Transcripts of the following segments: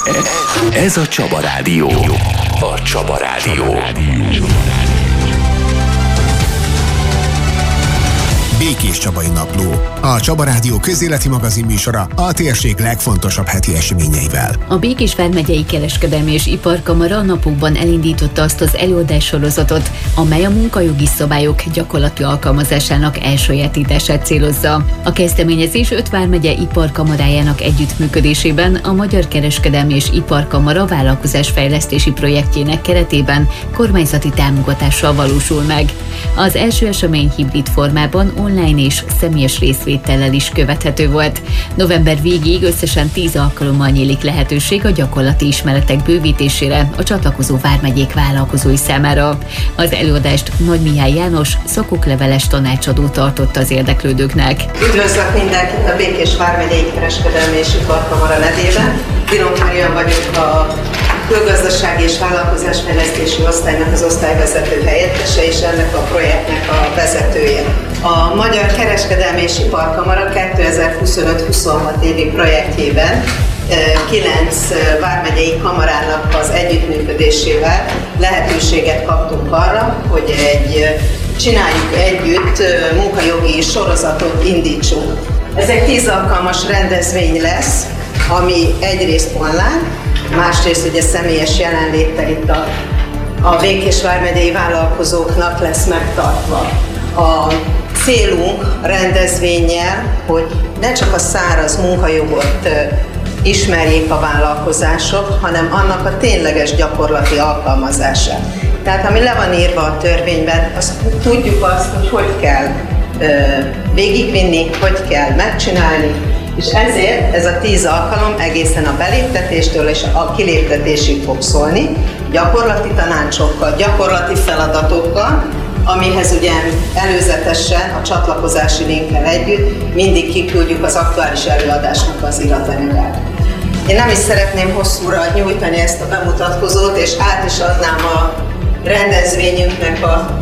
Ez a Csaba Rádió. A Csaba Rádió. Békés Csabai Napló. A Csaba Rádió közéleti magazin műsora a térség legfontosabb heti eseményeivel. A Békés vármegyei Kereskedelmi és Iparkamara a napokban elindította azt az előadássorozatot, amely a munkajogi szabályok gyakorlati alkalmazásának elsajátítását célozza. A kezdeményezés 5 vármegye iparkamarájának együttműködésében a Magyar Kereskedelmi és Iparkamara vállalkozásfejlesztési projektjének keretében kormányzati támogatással valósul meg. Az első esemény hibrid formában online és személyes részvétellel is követhető volt. November végéig összesen 10 alkalommal nyílik lehetőség a gyakorlati ismeretek bővítésére a csatlakozó vármegyék vállalkozói számára. Az előadást Nagy Mihály János szakokleveles tanácsadó tartott az érdeklődőknek. Üdvözlök mindenkit a Békés vármegyei Kereskedelmi és Iparkamara nevében. Dinok Marian vagyok, a Külgazdasági és Vállalkozásfejlesztési Osztálynak az osztályvezető helyettese és ennek a projektnek a vezetője. A Magyar Kereskedelmi és Iparkamara 2025-26 évi projektjében 9 vármegyei kamarának az együttműködésével lehetőséget kaptunk arra, hogy csináljuk együtt munkajogi sorozatot indítsunk. Ez egy 10 alkalmas rendezvény lesz, ami egyrészt online, másrészt ugye személyes jelenléttel itt a Békés vármegyei vállalkozóknak lesz megtartva. A célunk a rendezvénnyel, hogy ne csak a száraz munkajogot ismerjék a vállalkozások, hanem annak a tényleges gyakorlati alkalmazását. Tehát ami le van írva a törvényben, azt tudjuk azt, hogy kell végigvinni, hogy kell megcsinálni, és ezért ez a 10 alkalom egészen a beléptetéstől és a kiléptetésig fog szólni, gyakorlati tanácsokkal, gyakorlati feladatokkal, amihez ugye előzetesen a csatlakozási linkkel együtt mindig kiküldjük az aktuális előadásnak az iratanyagát. Én nem is szeretném hosszúra nyújtani ezt a bemutatkozót, és át is adnám a rendezvényünknek a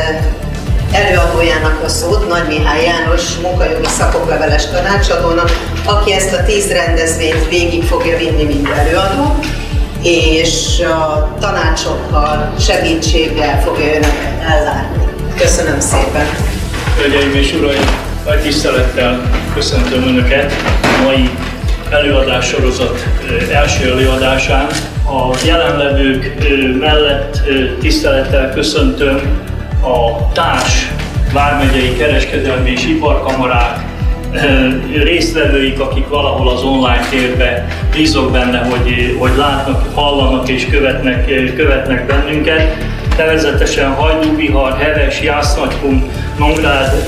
előadójának a szót, Nagy Mihály János munkajogi szakokleveles tanácsadónak, aki ezt a 10 rendezvényt végig fogja vinni, mint előadó, és a tanácsokkal, segítséggel fogja önöket ellátni. Köszönöm szépen! Hölgyeim és uraim, nagy tisztelettel köszöntöm Önöket a mai előadássorozat első előadásán. A jelenlevők mellett tisztelettel köszöntöm a társ vármegyei kereskedelmi és iparkamarák résztvevőik, akik valahol az online térbe, bízok benne, hogy látnak, hallanak és követnek bennünket. Nevezetesen Hajdúbihar, Heves, Jász-Nagykun, Nógrád,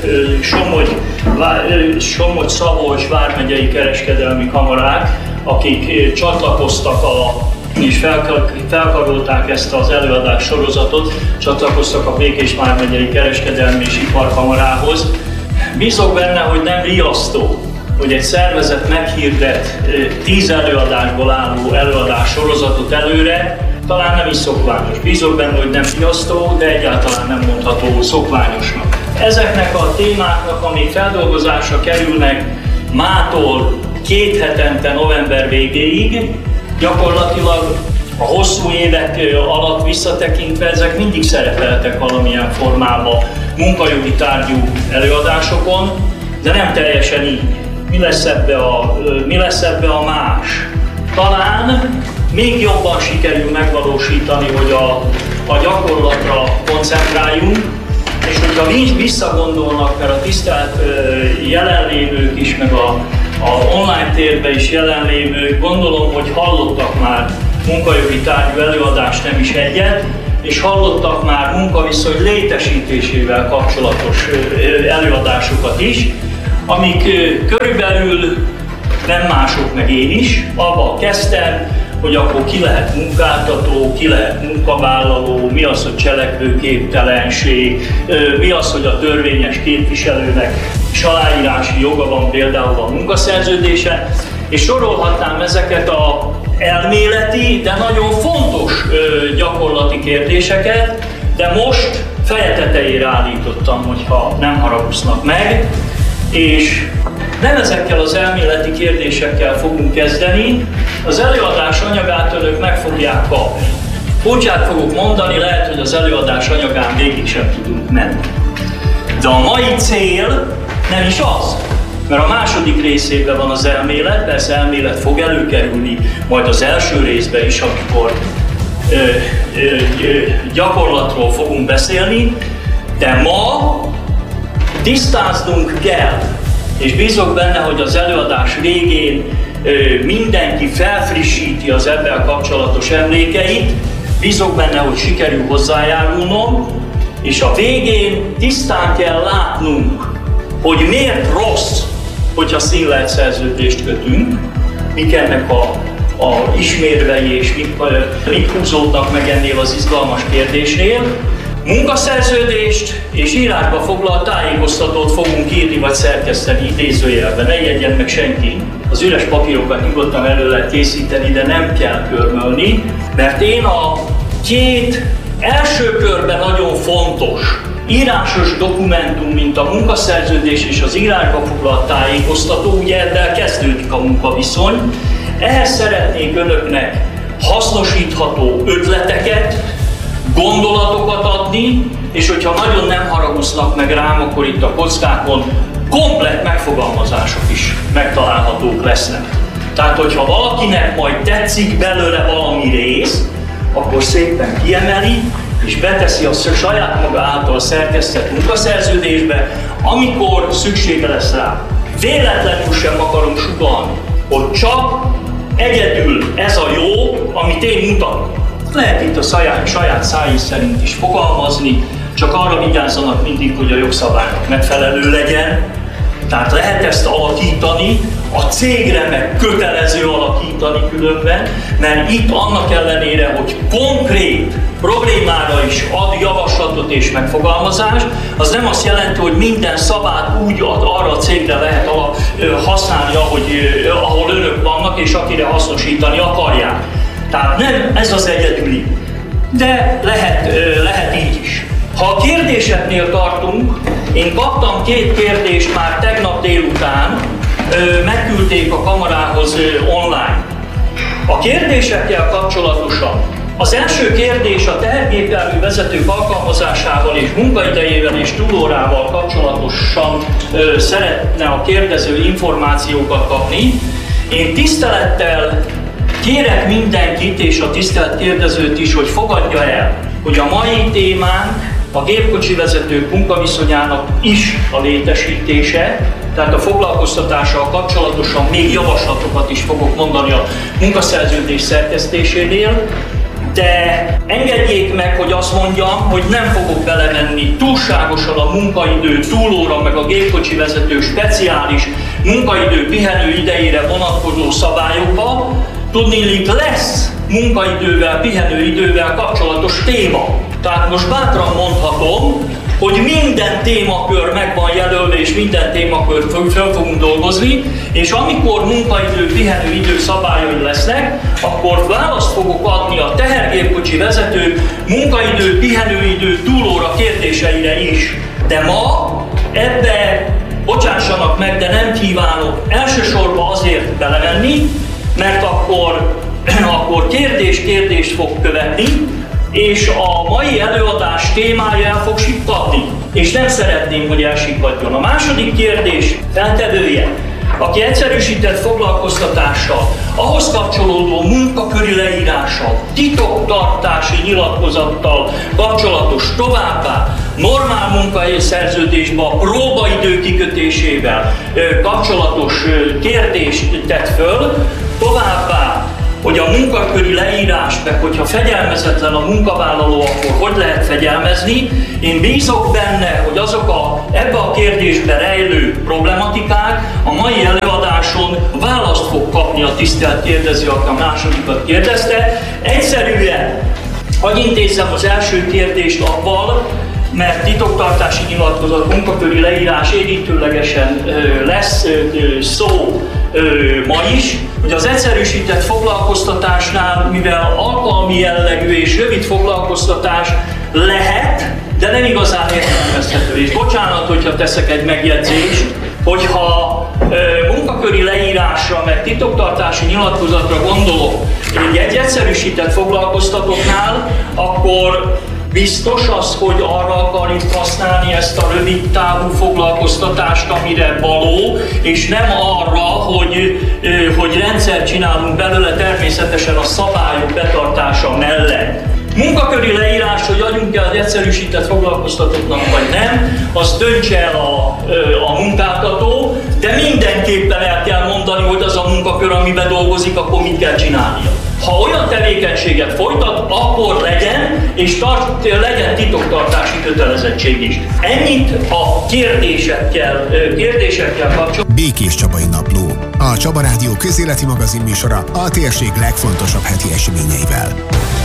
Somogy, Szabolcs vármegyei kereskedelmi kamarák, akik csatlakoztak és felkarolták ezt az előadás sorozatot, csatlakoztak a Békés vármegyei kereskedelmi és iparkamarához. Bízok benne, hogy nem riasztó, hogy egy szervezet meghirdet 10 előadásból álló előadás sorozatot előre, talán nem is szokványos. Bízok benne, hogy nem riasztó, de egyáltalán nem mondható szokványosnak. Ezeknek a témáknak, amik feldolgozásra kerülnek mától 2 hetente november végéig, gyakorlatilag a hosszú évek alatt visszatekintve ezek mindig szerepeltek valamilyen formában munkajogi tárgyú előadásokon, de nem teljesen így. Mi lesz ebbe a más? Talán még jobban sikerül megvalósítani, hogy a gyakorlatra koncentráljunk, és hogyha visszagondolnak, mert a tisztelt jelenlévők is, meg a online térben is jelenlévők, gondolom, hogy hallottak már munkajogi tárgyú előadást, nem is egyet, és hallottak már munkaviszony létesítésével kapcsolatos előadásokat is, amik körülbelül nem mások, meg én is, abban kezdtem, hogy akkor ki lehet munkáltató, ki lehet munkavállaló, mi az, hogy cselekvőképtelenség, mi az, hogy a törvényes képviselőnek is aláírási joga van például a munkaszerződése, és sorolhatnám ezeket a elméleti, de nagyon fontos gyakorlati kérdéseket, de most feje tetejére állítottam, hogyha nem haragudnak meg, és nem ezekkel az elméleti kérdésekkel fogunk kezdeni, Az előadás anyagát önök meg fogják kapni. Furcsát fogok mondani, lehet, hogy az előadás anyagán végig sem tudunk menni. De a mai cél nem is az, mert a második részében van az elmélet, persze elmélet fog előkerülni majd az első részben is, amikor gyakorlatról fogunk beszélni, de ma tisztáznunk kell, és bízok benne, hogy az előadás végén mindenki felfrissíti az ebben kapcsolatos emlékeit, bízok benne, hogy sikerül hozzájárulnom, és a végén tisztán kell látnunk, hogy miért rossz, hogyha színlelt szerződést kötünk, mik ennek a ismérvei és mik húzódnak meg ennél az izgalmas kérdésnél. Munkaszerződést és írásba foglalt tájékoztatót fogunk írni vagy szerkeszteni idézőjelben, ne ijedjen meg senki. Az üres papírokat nyugodtan elő lehet készíteni, de nem kell körmölni, mert én a két első körben nagyon fontos írásos dokumentum, mint a munkaszerződés és az írásba foglalt tájékoztató, ugye ezzel kezdődik a munkaviszony. Ehhez szeretnék önöknek hasznosítható ötleteket, gondolatokat adni, és hogyha nagyon nem haragudnak meg rám, akkor itt a kockákon komplett megfogalmazások is megtalálhatók lesznek. Tehát, hogyha valakinek majd tetszik belőle valami rész, akkor szépen kiemeli, és beteszi a saját maga által szerkesztett munkaszerződésbe, amikor szüksége lesz rá. Véletlenül sem akarom sugallni, hogy csak egyedül ez a jó, amit én mutatok. Lehet itt a saját száj szerint is fogalmazni, csak arra vigyázzanak mindig, hogy a jogszabálynak megfelelő legyen. Tehát lehet ezt alakítani, a cégre meg kötelező alakítani különben, mert itt annak ellenére, hogy konkrét problémára is ad javaslatot és megfogalmazást, az nem azt jelenti, hogy minden szabályt úgy arra a cégre lehet használni, ahol önök vannak, és akire hasznosítani akarják. Tehát nem ez az egyedüli, de lehet így is. Ha a kérdéseknél tartunk, én kaptam 2 kérdést már tegnap délután, megküldték a kamarához online. A kérdésekkel kapcsolatosan az első kérdés a tehergépjármű vezetők alkalmazásával és munkaidejével és túlórával kapcsolatosan szeretne a kérdező információkat kapni. Én tisztelettel kérek mindenkit és a tisztelt kérdezőt is, hogy fogadja el, hogy a mai témánk a gépkocsi vezetők munkaviszonyának is a létesítése, tehát a foglalkoztatással kapcsolatosan még javaslatokat is fogok mondani a munkaszerződés szerkesztésénél, de engedjék meg, hogy azt mondjam, hogy nem fogok belemenni túlságosan a munkaidő, túlóra, meg a gépkocsi vezetők speciális munkaidő, pihenő idejére vonatkozó szabályokba. Tudniillik lesz munkaidővel, pihenőidővel kapcsolatos téma. Tehát most bátran mondhatom, hogy minden témakör meg van jelölve, és minden témakört fel fogunk dolgozni, és amikor munkaidő, pihenőidő szabályai lesznek, akkor választ fogok adni a tehergépkocsi vezetők munkaidő, pihenőidő, túlóra kérdéseire is. De ma ebbe, bocsássanak meg, de nem kívánok elsősorban azért belemenni, mert akkor kérdést fog követni, és a mai előadás témája el fog sikkadni, és nem szeretném, hogy elsikkadjon. A második kérdés feltevője, aki egyszerűsített foglalkoztatással, ahhoz kapcsolódó munkaköri leírással, titoktartási nyilatkozattal kapcsolatos, továbbá normál munkahelyi szerződésben a próbaidő kikötésével kapcsolatos kérdést tett föl, továbbá, hogy a munkaköri leírás, meg hogyha fegyelmezetlen a munkavállaló, akkor hogy lehet fegyelmezni. Én bízok benne, hogy azok ebbe a kérdésbe rejlő problematikák a mai előadáson választ fog kapni a tisztelt kérdező, aki a másodikat kérdezte. Egyszerűen, hogy intézzem az első kérdést avval, mert titoktartási nyilatkozat, munkaköri leírás érintőlegesen lesz szó ma is, hogy az egyszerűsített foglalkoztatásnál, mivel alkalmi jellegű és rövid foglalkoztatás lehet, de nem igazán értelmezhető. És bocsánat, hogyha teszek egy megjegyzést, hogyha munkaköri leírásra, meg titoktartási nyilatkozatra gondolok egy egyszerűsített foglalkoztatottnál, akkor biztos az, hogy arra akarjuk használni ezt a rövid távú foglalkoztatást, amire való, és nem arra, hogy rendszert csinálunk belőle, természetesen a szabályok betartása mellett. Munkaköri leírás, hogy adjunk-e az egyszerűsített foglalkoztatottnak vagy nem, azt döntse el a munkáltató, de mindenképpen el kell mondani, hogy az a munkakör, amiben dolgozik, akkor mit kell csinálnia. Ha olyan tevékenységet folytat, akkor legyen, és legyen titoktartási kötelezettség is. Ennyit a kérdésekkel kapcsolatban. Békés Csabai Napló, a Csaba Rádió közéleti magazinműsora a térség legfontosabb heti eseményeivel.